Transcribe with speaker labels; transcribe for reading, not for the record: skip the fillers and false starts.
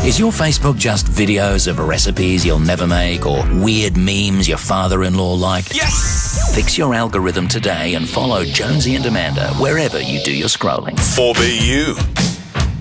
Speaker 1: Is your Facebook just videos of recipes you'll never make or weird memes your father-in-law liked?
Speaker 2: Yes!
Speaker 1: Fix your algorithm today and follow Jonesy and Amanda wherever you do your scrolling.
Speaker 2: 4BU.